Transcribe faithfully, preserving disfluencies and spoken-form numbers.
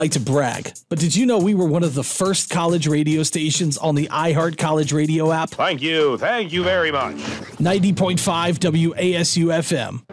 like to brag, but did you know we were one of the first college radio stations on the iHeart College Radio app? Thank you. Thank you very much. ninety point five W A S U F M.